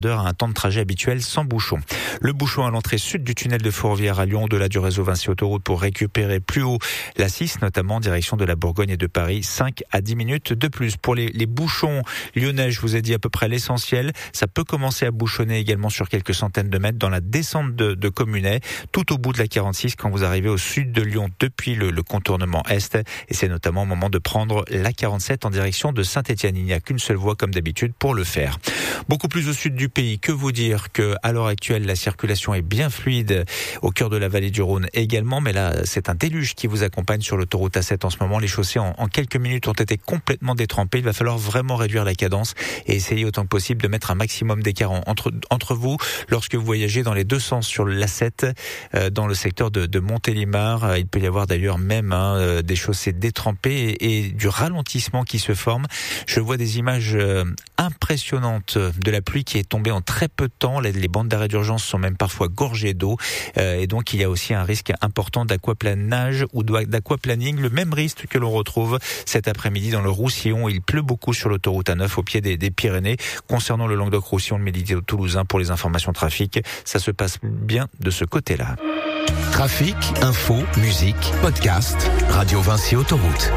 d'heure à un temps de trajet habituel sans bouchon. Le bouchon à l'entrée sud du tunnel de Fourvière à Lyon, au-delà du réseau Vinci Autoroute pour récupérer plus haut la 6, notamment en direction de la Bourgogne et de Paris, 5 à 10 minutes de plus. Pour les bouchons lyonnais, je vous ai dit à peu près l'essentiel. Ça peut commencer à bouchonner également sur quelques centaines de mètres dans la descente de Communet, tout au bout de la 46 quand vous arrivez au sud de Lyon depuis le contournement Est. Et c'est notamment au moment de prendre la 47 en direction de Saint-Étienne. Il n'y a qu'une seule voie comme d'habitude pour le faire. Beaucoup plus au sud du pays, que vous dire que à l'heure actuelle la circulation est bien fluide au cœur de la vallée du Rhône également, mais là c'est un déluge qui vous accompagne sur l'autoroute A7 en ce moment. Les chaussées en quelques minutes ont été complètement détrempées. Il va falloir vraiment réduire la cadence et essayer autant que possible de mettre un maximum d'écart entre vous lorsque vous voyagez dans les deux sens sur l'A7 dans le secteur de Montélimar. Il peut y avoir d'ailleurs même des chaussées détrempées et du ralentissement qui se forme. Je vois des images impressionnantes de la pluie qui est tombée en très peu de temps. Les bandes d'arrêt d'urgence sont même parfois gorgées d'eau et donc il y a aussi un risque important d'aquaplanage ou d'aquaplaning, le même risque que l'on retrouve cet après-midi dans le Roussillon. Il pleut beaucoup sur l'autoroute A9 au pied des Pyrénées. Concernant le Languedoc-Roussillon, le Midi-Toulousain, pour les informations trafic, ça se passe bien de ce côté-là. Trafic, info, musique, podcast, Radio Vinci Autoroute.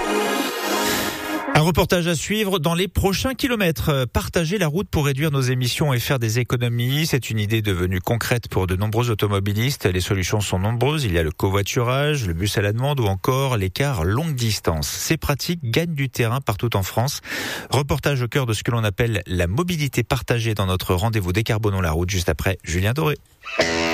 Un reportage à suivre dans les prochains kilomètres. Partager la route pour réduire nos émissions et faire des économies, c'est une idée devenue concrète pour de nombreux automobilistes. Les solutions sont nombreuses. Il y a le covoiturage, le bus à la demande ou encore les cars longue distance. Ces pratiques gagnent du terrain partout en France. Reportage au cœur de ce que l'on appelle la mobilité partagée dans notre rendez-vous Décarbonons la route, juste après Julien Doré.